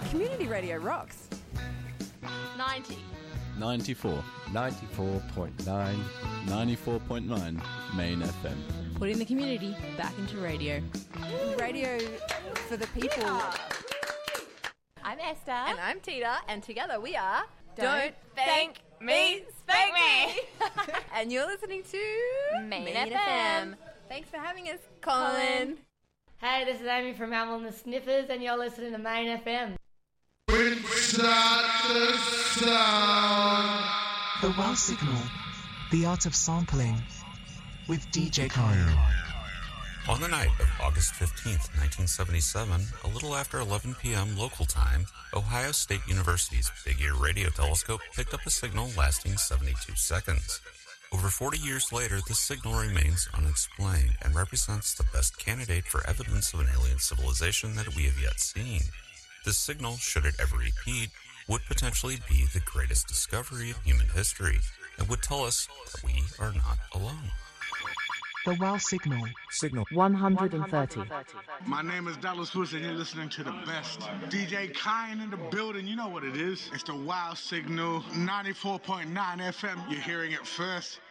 Community radio rocks. 90. 94. 94.9. 94.9 Main FM. Putting the community back into radio. Radio for the people. Yeah. I'm Esther. And I'm Tita, and together we are Don't Thank Me, Spank Me. And you're listening to Main FM. Thanks for having us, Colin. Hey, this is Amy from Hamel and the Sniffers, and you're listening to Main FM. The Wow Signal, the art of sampling, with DJ Kyle. On the night of August 15th, 1977, a little after 11 p.m. local time, Ohio State University's Big Ear radio telescope picked up a signal lasting 72 seconds. Over 40 years later, this signal remains unexplained and represents the best candidate for evidence of an alien civilization that we have yet seen. This signal, should it ever repeat, would potentially be the greatest discovery in human history and would tell us that we are not alone. The Wow Signal. Signal 130. My name is Dallas Woods, and you're listening to the best. DJ Kyan in the building, you know what it is. It's the Wow Signal, 94.9 FM. You're hearing it first.